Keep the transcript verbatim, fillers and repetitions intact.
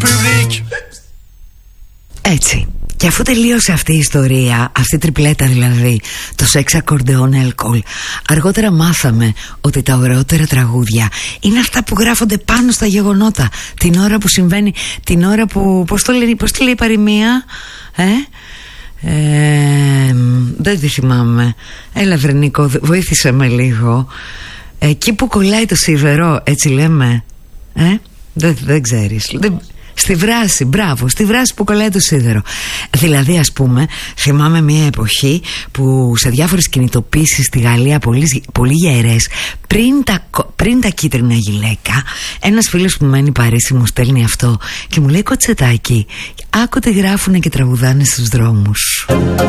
public. Έτσι. Και αφού τελείωσε αυτή η ιστορία, αυτή η τριπλέτα δηλαδή, το σεξ, ακορντεόν, αλκοόλ, αργότερα μάθαμε ότι τα ωραιότερα τραγούδια είναι αυτά που γράφονται πάνω στα γεγονότα, την ώρα που συμβαίνει, την ώρα που, πώς το λέει, πώς το λέει η παροιμία, ε? Ε, δεν τη θυμάμαι. Έλα Βρενίκο, βοήθησε με λίγο. Εκεί που κολλάει το σίδερο, έτσι λέμε, ε? Δεν, δεν ξέρεις. Δεν... Στη βράση, μπράβο, στη βράση που κολλάει το σίδερο. Δηλαδή, ας πούμε, θυμάμαι μια εποχή που σε διάφορες κινητοποίησεις στη Γαλλία, πολύ, πολύ γερές, πριν τα, πριν τα κίτρινα γυλαίκα, ένας φίλος που μένει Παρίσι μου στέλνει αυτό και μου λέει: Κοτσετάκι, άκου τι γράφουνε και τραγουδάνε στους δρόμους.